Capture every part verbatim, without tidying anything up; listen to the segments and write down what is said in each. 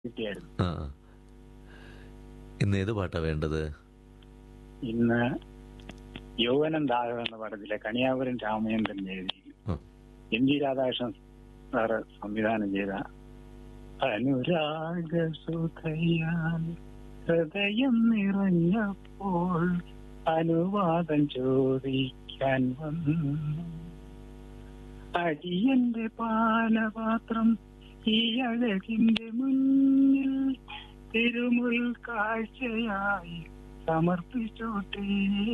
കിട്ടിയായിരുന്നു. ആ ഇന്ന് ഏത് പാട്ടാ വേണ്ടത്? ഇന്ന് യൗവനം ദാഹം എന്ന പടത്തിലെ കണിയാപുരം രാമചന്ദ്രൻ എഴുതി ആ. എം ജി രാധാകൃഷ്ണൻ സാറ് സംവിധാനം ചെയ്ത അനുരാഗസുധയാൽ ഹൃദയം നിറഞ്ഞപ്പോൾ അനുവാദം ചോദിക്കാൻ വന്നു അടിയന്റെ പാനപാത്രം ഈ അഴകിന്റെ മുന്നിൽ തിരുമുൽ കാഴ്ചയായി സമർപ്പിച്ചോട്ടേ.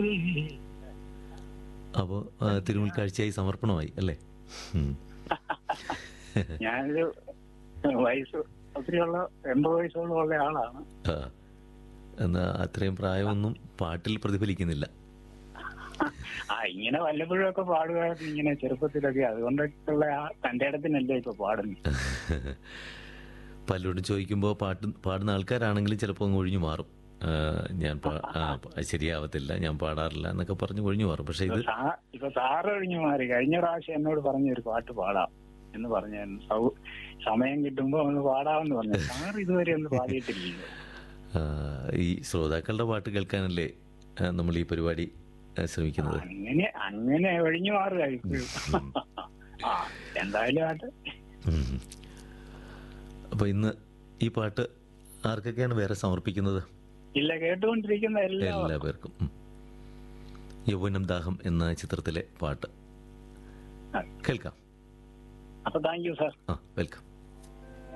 അപ്പോൾ തിരുമുൽക്കാഴ്ചയായി സമർപ്പണമായി അല്ലേ? ഉം. ഞാനൊരു വയസ്സ് ഒത്തിരിയുള്ള എൺപത് വയസ്സോളം ഉള്ള ആളാണ്. ആ, എന്നാ അത്രയും പ്രായമൊന്നും പാട്ടിൽ പ്രതിഫലിക്കുന്നില്ല. ആ ഇങ്ങനെ വല്ലപ്പോഴും ഒക്കെ പാടുകയായിരുന്നു ഇങ്ങനെ ചെറുപ്പത്തിലൊക്കെ. അതുകൊണ്ടൊക്കെയുള്ള ആ തന്റെ ഇടത്തിനല്ലേ ഇപ്പൊ പാടുന്നത്. പലരോടും ചോദിക്കുമ്പോൾ പാട്ട് പാടുന്ന ആൾക്കാരാണെങ്കിലും ചിലപ്പോൾ അങ്ങ് ഒഴിഞ്ഞു മാറും. ആ, ഞാൻ പാ- ആ, ശരിയാവത്തില്ല, ഞാൻ പാടാറില്ല എന്നൊക്കെ പറഞ്ഞ് ഒഴിഞ്ഞു മാറും. പക്ഷെ ഇത് സാ- ഇപ്പൊ സാറ് ഒഴിഞ്ഞു മാറി. കഴിഞ്ഞ പ്രാവശ്യം എന്നോട് പറഞ്ഞ ഒരു പാട്ട് പാടാം എന്ന് പറഞ്ഞ സമയം കിട്ടുമ്പോ ഒന്ന് പാടാമെന്ന് പറഞ്ഞു. സാറ് ഇതുവരെ ഒന്ന് പാടിയിട്ടില്ല. ആ, ഈ ശ്രോതാക്കളുടെ പാട്ട് കേൾക്കാനല്ലേ ആ, നമ്മൾ ഈ പരിപാടി ആ, ശ്രമിക്കുന്നത്. അങ്ങനെ അങ്ങനെ ഒഴിഞ്ഞു മാറുക ഇപ്പോഴും. ആ എന്തായാലും ആട്ടെ. ഉം. അപ്പോൾ ഇന്ന് ഈ പാട്ട് ആർക്കൊക്കെയാണ് വേറെ സമർപ്പിക്കുന്നത്? ഇല്ല, കേട്ടുകൊണ്ടിരിക്കുന്ന എല്ലാ എല്ലാ പേർക്കും. ഉം. യൗവനം ദാഹം എന്ന ചിത്രത്തിലെ പാട്ട് കേൾക്കാം. അപ്പൊ താങ്ക് യു സാർ. ആ വെൽക്കം.